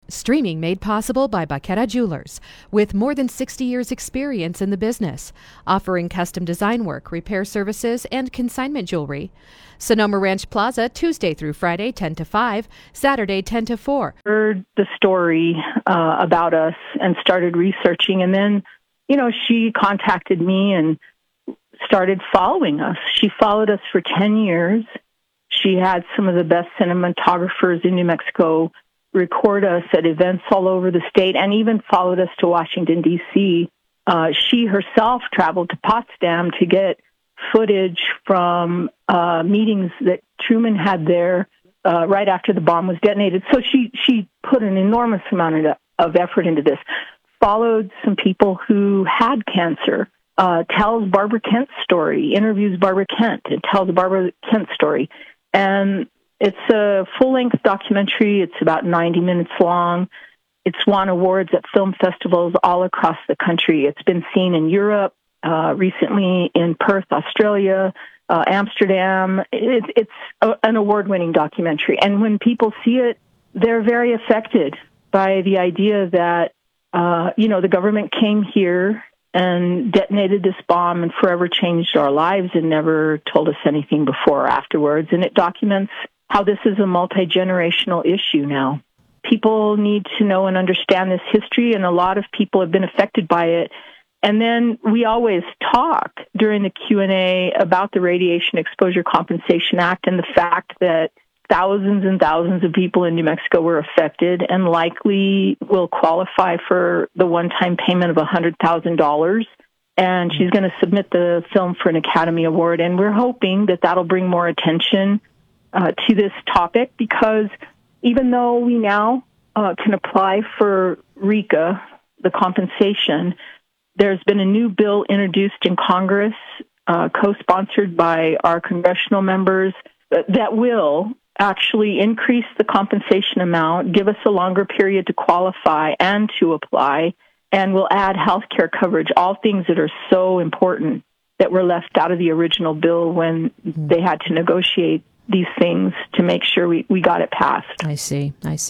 Streaming made possible by Baqueta Jewelers, with more than 60 years experience in the business, offering custom design work, repair services, and consignment jewelry. Sonoma Ranch Plaza, Tuesday through Friday, 10 to 5, Saturday, 10 to 4. Heard the story about us and started researching, and then, she contacted me and started following us. She followed us for 10 years. She had some of the best cinematographers in New Mexico record us at events all over the state and even followed us to Washington, D.C. She herself traveled to Potsdam to get footage from meetings that Truman had there right after the bomb was detonated. So she put an enormous amount of effort into this, followed some people who had cancer, tells Barbara Kent's story, interviews Barbara Kent, and tells Barbara Kent's story. And it's a full-length documentary. It's about 90 minutes long. It's won awards at film festivals all across the country. It's been seen in Europe, recently in Perth, Australia, Amsterdam. It's an award-winning documentary. And when people see it, they're very affected by the idea that, the government came here and detonated this bomb and forever changed our lives and never told us anything before or afterwards. And it documents how this is a multi-generational issue now. People need to know and understand this history, and a lot of people have been affected by it. And then we always talk during the Q&A about the Radiation Exposure Compensation Act and the fact that thousands and thousands of people in New Mexico were affected and likely will qualify for the one-time payment of $100,000. And she's going to submit the film for an Academy Award. And we're hoping that that'll bring more attention to this topic, because even though we now can apply for RECA, the compensation, there's been a new bill introduced in Congress, co-sponsored by our congressional members, that will actually increase the compensation amount, give us a longer period to qualify and to apply, and will add health care coverage, all things that are so important that were left out of the original bill when they had to negotiate these things to make sure we got it passed. I see.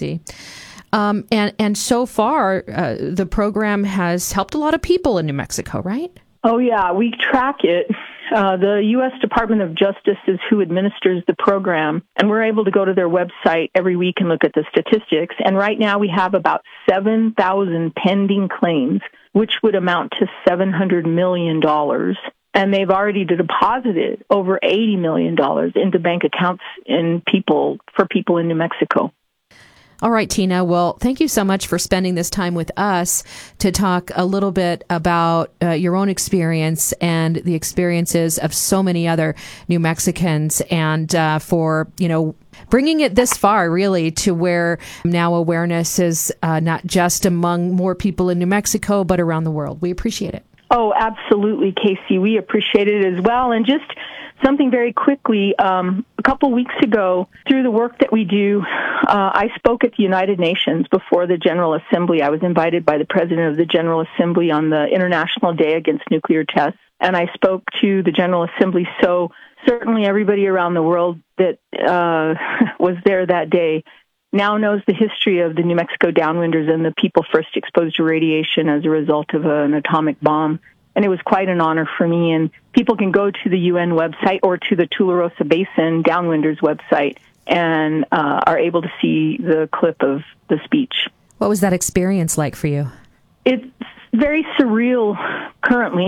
And so far, the program has helped a lot of people in New Mexico, right? Oh, yeah, we track it. The U.S. Department of Justice is who administers the program, and we're able to go to their website every week and look at the statistics. And right now we have about 7,000 pending claims, which would amount to $700 million. And they've already deposited over $80 million into bank accounts for people in New Mexico. All right, Tina. Well, thank you so much for spending this time with us to talk a little bit about your own experience and the experiences of so many other New Mexicans, and for, bringing it this far, really, to where now awareness is not just among more people in New Mexico, but around the world. We appreciate it. Oh, absolutely, Casey. We appreciate it as well. And just something very quickly, a couple weeks ago, through the work that we do, I spoke at the United Nations before the General Assembly. I was invited by the President of the General Assembly on the International Day Against Nuclear Tests, and I spoke to the General Assembly. So certainly everybody around the world that was there that day now knows the history of the New Mexico downwinders and the people first exposed to radiation as a result of an atomic bomb. And it was quite an honor for me. And people can go to the UN website or to the Tularosa Basin Downwinders website and are able to see the clip of the speech. What was that experience like for you? It's very surreal currently.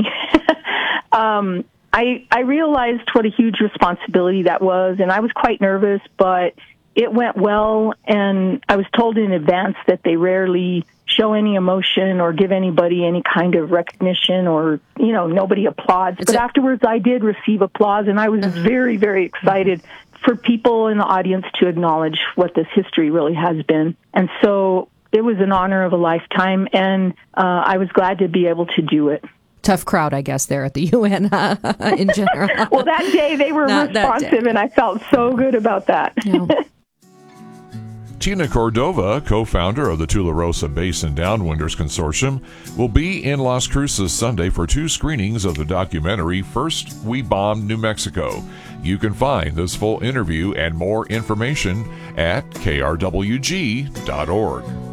I realized what a huge responsibility that was, and I was quite nervous, but it went well, and I was told in advance that they rarely show any emotion or give anybody any kind of recognition, or, nobody applauds. But afterwards, I did receive applause, and I was very, very excited for people in the audience to acknowledge what this history really has been. And so it was an honor of a lifetime, and I was glad to be able to do it. Tough crowd, I guess, there at the UN in general. Well, that day they were responsive, and I felt so good about that. Yeah. Tina Cordova, co-founder of the Tularosa Basin Downwinders Consortium, will be in Las Cruces Sunday for 2 screenings of the documentary First We Bombed New Mexico. You can find this full interview and more information at krwg.org.